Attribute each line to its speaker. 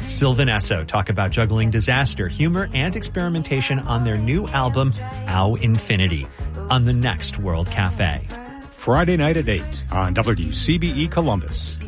Speaker 1: Sylvan Esso talk about juggling disaster, humor, and experimentation on their new album, Ow Infinity, on the next World Cafe.
Speaker 2: Friday night at 8 on WCBE Columbus.